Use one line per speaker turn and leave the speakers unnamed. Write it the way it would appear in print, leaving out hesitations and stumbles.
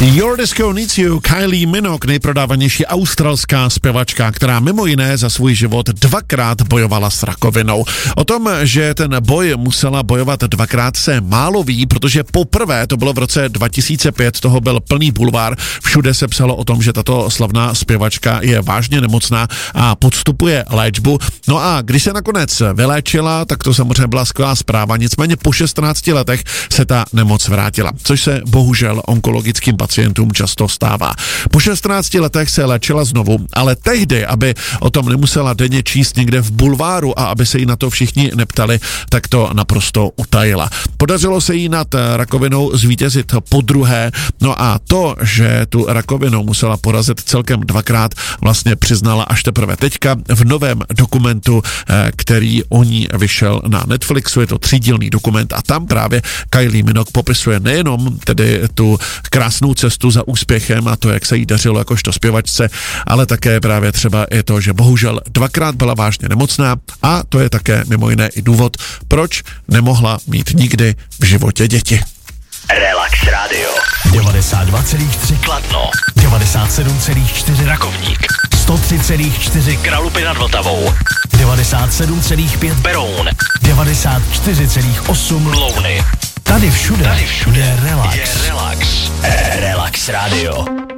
Your Disco Needs You, Kylie Minogue, nejprodávanější australská zpěvačka, která mimo jiné za svůj život dvakrát bojovala s rakovinou. O tom, že ten boj musela bojovat dvakrát, se málo ví, protože poprvé, to bylo v roce 2005, toho byl plný bulvár, všude se psalo o tom, že tato slavná zpěvačka je vážně nemocná a podstupuje léčbu. No a když se nakonec vyléčila, tak to samozřejmě byla skvělá zpráva, nicméně po 16 letech se ta nemoc vrátila, což se bohužel onkologickým pacientům často stává. Po 16 letech se léčila znovu, ale tehdy, aby o tom nemusela denně číst někde v bulváru a aby se jí na to všichni neptali, tak to naprosto utajila. Podařilo se jí nad rakovinou zvítězit podruhé, no a to, že tu rakovinou musela porazit celkem dvakrát, vlastně přiznala až teprve teďka v novém dokumentu, který o ní vyšel na Netflixu, je to 3dílný dokument a tam právě Kylie Minogue popisuje nejenom tedy tu krásnou cestu za úspěchem a to, jak se jí dařilo jakožto zpěvačce, ale také právě třeba i to, že bohužel dvakrát byla vážně nemocná a to je také mimo jiné i důvod, proč nemohla mít nikdy v životě děti.
Relax Radio 92,3 Kladno, 97,4 Rakovník, 103,4 Kralupy nad Vltavou, 97,5 Beroun, 94,8 Louny. Tady všude je relax. Relax Radio.